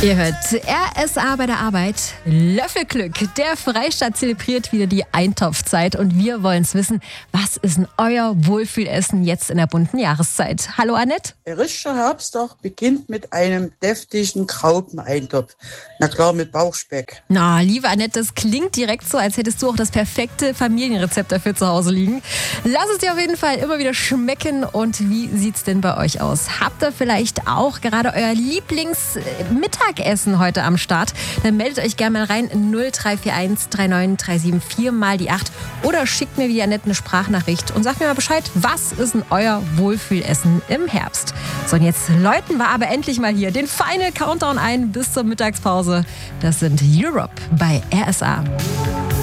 Ihr hört RSA bei der Arbeit. Löffelglück. Der Freistaat zelebriert wieder die Eintopfzeit und wir wollen es wissen, was ist denn euer Wohlfühlessen jetzt in der bunten Jahreszeit? Hallo Annette? Der richtige Herbsttag beginnt mit einem deftigen Graupeneintopf. Na klar, mit Bauchspeck. Na, liebe Annette, das klingt direkt so, als hättest du auch das perfekte Familienrezept dafür zu Hause liegen. Lass es dir auf jeden Fall immer wieder schmecken. Und wie sieht's denn bei euch aus? Habt ihr vielleicht auch gerade euer Lieblingsmittagessen heute am Start? Dann meldet euch gerne mal rein 0341 39374 mal die 8 oder schickt mir wie Annette eine Sprachnachricht und sagt mir mal Bescheid, was ist denn euer Wohlfühlessen im Herbst? So, und jetzt läuten wir aber endlich mal hier den Final Countdown ein bis zur Mittagspause. Das sind Europe bei RSA.